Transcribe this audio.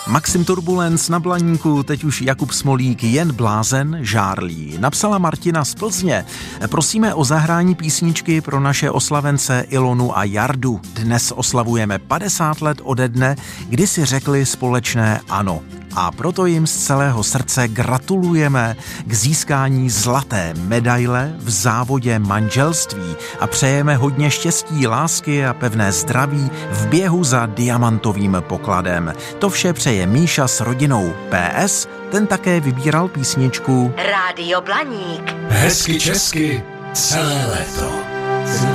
Maxim Turbulence na Blaníku, teď už Jakub Smolík, jen blázen žárlí. Napsala Martina z Plzně. Prosíme o zahrání písničky pro naše oslavence Ilonu a Jardu. Dnes oslavujeme 50 let ode dne, kdy si řekli společné ano. A proto jim z celého srdce gratulujeme k získání zlaté medaile v závodě manželství a přejeme hodně štěstí, lásky a pevné zdraví v běhu za diamantovým pokladem. To vše přeje Míša s rodinou. PS, ten také vybíral písničku Rádio Blaník. Hezky česky celé léto.